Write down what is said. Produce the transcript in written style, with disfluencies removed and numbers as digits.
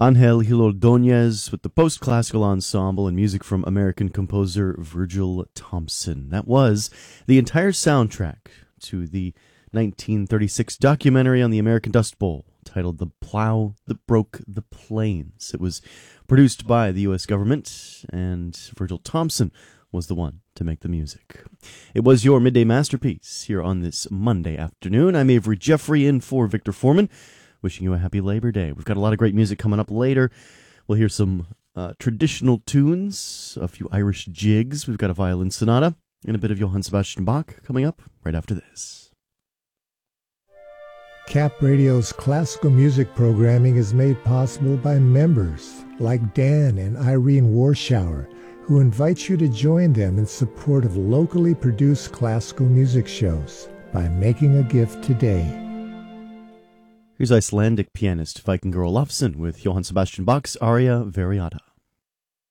Angel Gil Ordóñez with the Post-Classical Ensemble and music from American composer Virgil Thomson. That was the entire soundtrack to the 1936 documentary on the American Dust Bowl titled The Plow That Broke the Plains. It was produced by the U.S. government, and Virgil Thomson was the one to make the music. It was your Midday Masterpiece here on this Monday afternoon. I'm Avery Jeffrey in for Victor Foreman, wishing you a happy Labor Day. We've got a lot of great music coming up later. We'll hear some traditional tunes, a few Irish jigs. We've got a violin sonata and a bit of Johann Sebastian Bach coming up right after this. Cap Radio's classical music programming is made possible by members like Dan and Irene Warschauer, who invite you to join them in support of locally produced classical music shows by making a gift today. Here's Icelandic pianist Vikingur Olafsson with Johann Sebastian Bach's aria Variata.